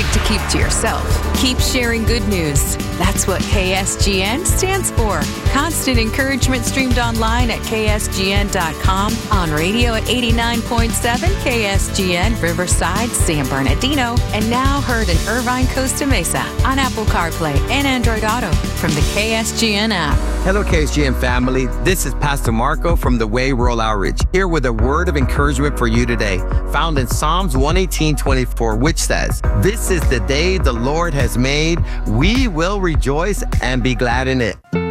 to keep to yourself. Keep sharing good news. That's what KSGN stands for. Constant encouragement streamed online at ksgn.com, on radio at 89.7 KSGN Riverside, San Bernardino, and now heard in Irvine, Costa Mesa on Apple CarPlay and Android Auto from the KSGN app. Hello, KSGN family. This is Pastor Marco from the Way Rural Outreach, here with a word of encouragement for you today, found in Psalms 118:24, which says, "This is the day the Lord has made. We will rejoice and be glad in it."